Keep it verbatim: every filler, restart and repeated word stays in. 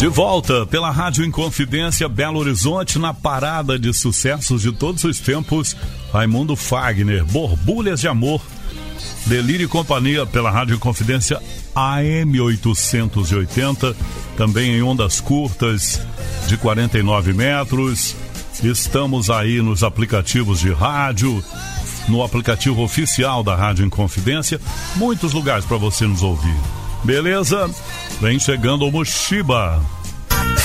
De volta pela Rádio Inconfidência Belo Horizonte, na parada de sucessos de todos os tempos, Raimundo Fagner, Borbulhas de Amor. Delírio e Companhia pela Rádio Inconfidência A M oitocentos e oitenta, também em ondas curtas de quarenta e nove metros. Estamos aí nos aplicativos de rádio, no aplicativo oficial da Rádio Inconfidência, muitos lugares para você nos ouvir. Beleza? Vem chegando o Mushiba.